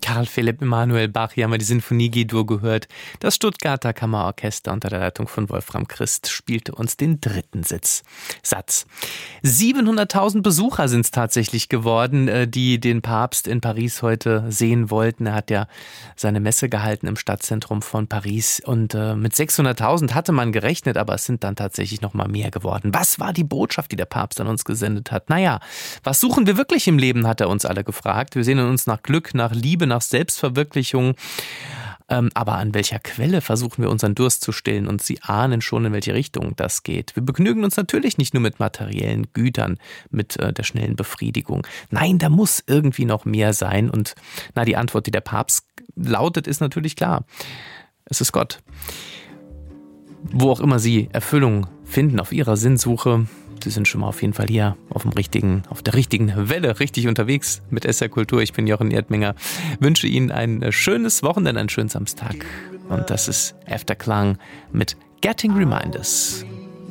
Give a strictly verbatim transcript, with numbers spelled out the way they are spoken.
Karl Philipp Emanuel Bach, hier haben wir die Sinfonie G-Dur gehört. Das Stuttgarter Kammerorchester unter der Leitung von Wolfram Christ spielte uns den dritten Sitz. Satz. siebenhunderttausend Besucher sind es tatsächlich geworden, die den Papst in Paris heute sehen wollten. Er hat ja seine Messe gehalten im Stadtzentrum von Paris und äh, mit sechshunderttausend hatte man gerechnet, aber es sind dann tatsächlich noch mal mehr geworden. Was war die Botschaft, die der Papst an uns gesendet hat? Naja, was suchen wir wirklich im Leben, hat er uns alle gefragt. Wir sehnen uns nach Glück, nach Liebe, nach Selbstverwirklichung. Ähm, aber an welcher Quelle versuchen wir unseren Durst zu stillen? Und Sie ahnen schon, in welche Richtung das geht. Wir begnügen uns natürlich nicht nur mit materiellen Gütern, mit äh, der schnellen Befriedigung. Nein, da muss irgendwie noch mehr sein. Und na, die Antwort, die der Papst lautet, ist natürlich klar. Es ist Gott. Wo auch immer Sie Erfüllung finden auf Ihrer Sinnsuche, Sie sind schon mal auf jeden Fall hier auf dem richtigen, auf der richtigen Welle, richtig unterwegs mit S R Kultur. Ich bin Jochen Erdminger. Wünsche Ihnen ein schönes Wochenende, einen schönen Samstag. Und das ist Afterklang mit Getting Reminders.